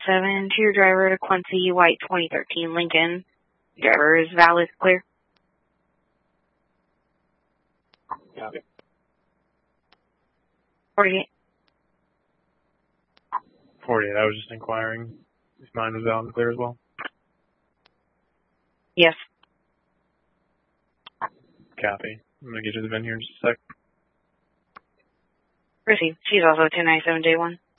7 to your driver to Quincy, white 2013 Lincoln. Driver is valid, clear. Copy. 48. 48, I was just inquiring if mine was valid and clear as well. Yes. Copy. I'm going to get to the VIN here in just a sec. Received. She's also 297J1.